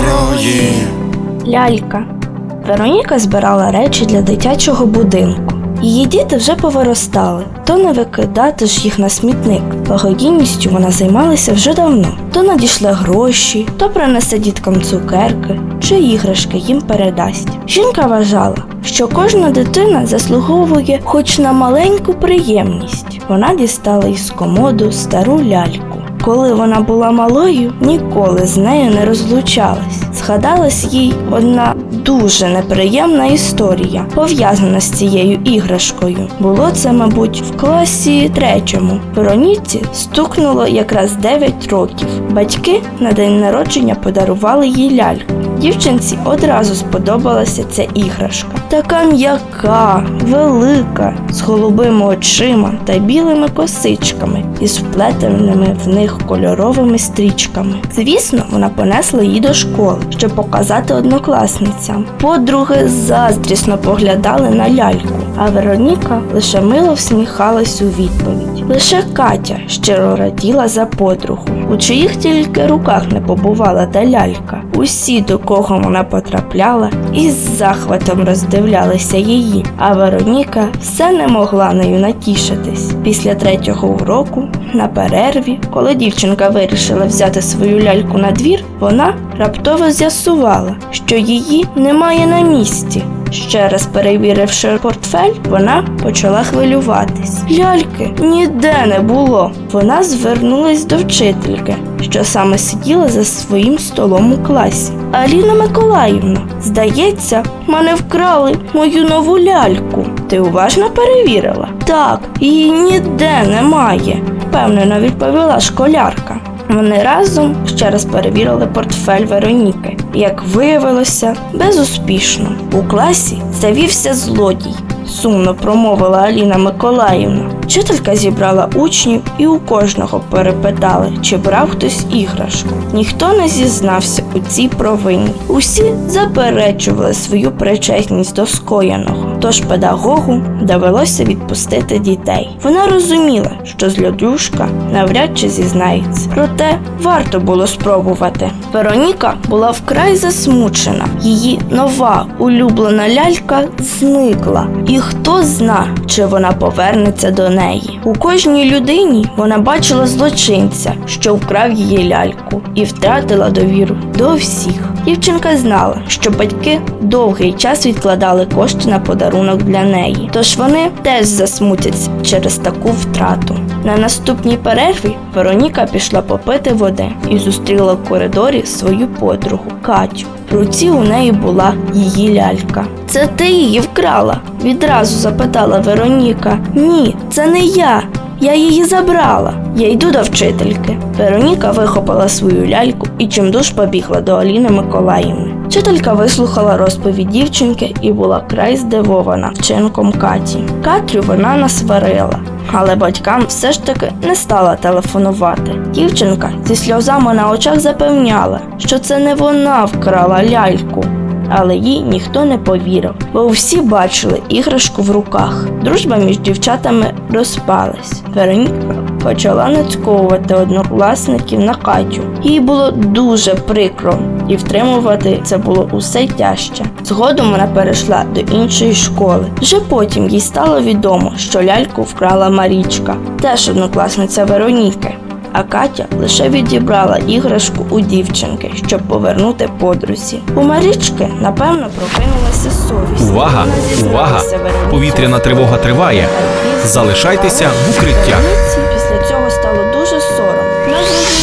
мої. Лялька. Вероніка збирала речі для дитячого будинку. Її діти вже повиростали, то не викидати ж їх на смітник. Благодійністю вона займалася вже давно. То надійшли гроші, то принесе діткам цукерки чи іграшки їм передасть. Жінка вважала, що кожна дитина заслуговує хоч на маленьку приємність. Вона дістала із комоду стару ляльку. Коли вона була малою, ніколи з нею не розлучалась. Згадалась їй одна дуже неприємна історія, пов'язана з цією іграшкою. Було це, мабуть, в класі 3-му. Вероніці стукнуло якраз 9 років. Батьки на день народження подарували їй ляльку. Дівчинці одразу сподобалася ця іграшка. Така м'яка, велика, з голубими очима та білими косичками із вплетеними в них кольоровими стрічками. Звісно, вона понесла її до школи, щоб показати однокласницям. Подруги заздрісно поглядали на ляльку, а Вероніка лише мило всміхалась у відповідь. Лише Катя щиро раділа за подругу, у чиїх тільки руках не побувала та лялька. Усі, до кого вона потрапляла, із захватом роздивлялися її, а Вероніка все не могла нею натішитись. Після 3-го уроку, на перерві, коли дівчинка вирішила взяти свою ляльку на двір, вона раптово з'ясувала, що її немає на місці. Ще раз перевіривши портфель, вона почала хвилюватись. Ляльки ніде не було. Вона звернулась до вчительки, що саме сиділа за своїм столом у класі. Аліна Миколаївна, здається, мене вкрали мою нову ляльку. Ти уважно перевірила? Так, її ніде немає, впевнено відповіла школярка. Вони разом ще раз перевірили портфель Вероніки. Як виявилося, безуспішно. У класі завівся злодій, сумно промовила Аліна Миколаївна. Вчителька зібрала учнів і у кожного перепитали, чи брав хтось іграшку. Ніхто не зізнався у цій провині. Усі заперечували свою причетність до скоєного. Тож педагогу довелося відпустити дітей. Вона розуміла, що злодюжка навряд чи зізнається. Проте варто було спробувати. Вероніка була вкрай засмучена. Її нова улюблена лялька зникла. І хто зна, чи вона повернеться до неї. У кожній людині вона бачила злочинця, що вкрав її ляльку, і втратила довіру до всіх. Дівчинка знала, що батьки довгий час відкладали кошти на подарунок для неї, тож вони теж засмутяться через таку втрату. На наступній перерві Вероніка пішла попити води і зустріла в коридорі свою подругу Катю. В руці у неї була її лялька. «Це ти її вкрала?» – відразу запитала Вероніка. «Ні, це не я. Я її забрала. Я йду до вчительки». Вероніка вихопила свою ляльку і чимдуж побігла до Аліни Миколаївни. Вчителька вислухала розповідь дівчинки і була край здивована вчинком Каті. Катрю вона насварила, але батькам все ж таки не стала телефонувати. Дівчинка зі сльозами на очах запевняла, що це не вона вкрала ляльку. Але їй ніхто не повірив, бо всі бачили іграшку в руках. Дружба між дівчатами розпалась. Вероніка почала нацьковувати однокласників на Катю. Їй було дуже прикро, і втримувати це було усе тяжче. Згодом вона перейшла до іншої школи. Вже потім їй стало відомо, що ляльку вкрала Марічка, теж однокласниця Вероніки. А Катя лише відібрала іграшку у дівчинки, щоб повернути подрузі. У Марічки, напевно, прокинулася совість. Увага! Увага! Повітряна тривога триває. Залишайтеся в укриттях. Після цього стало дуже соромно.